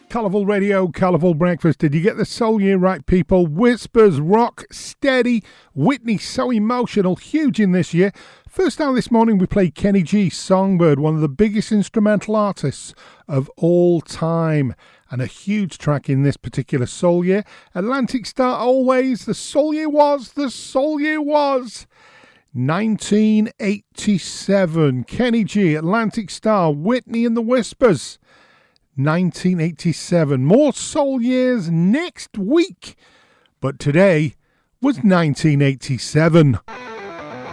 Colourful Radio, Colourful Breakfast. Did you get the soul year right, people? Whispers, rock, steady. Whitney, so emotional, huge in this year. First hour this morning, we played Kenny G, Songbird, one of the biggest instrumental artists of all time. And a huge track in this particular soul year. Atlantic Star, always. The soul year was. 1987. Kenny G, Atlantic Star, Whitney and the Whispers. 1987. More soul years next week. But today was 1987.